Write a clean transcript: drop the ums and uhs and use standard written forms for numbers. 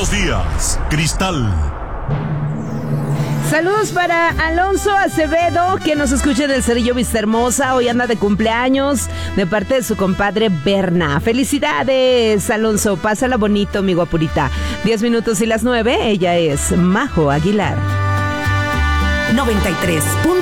Buenos días, Cristal. Saludos para Alonso Acevedo, que nos escucha del Cerrillo Vistahermosa. Hoy anda de cumpleaños de parte de su compadre Berna. Felicidades, Alonso. Pásala bonito, mi guapurita. 10 minutos y las 9. Ella es Majo Aguilar. 93.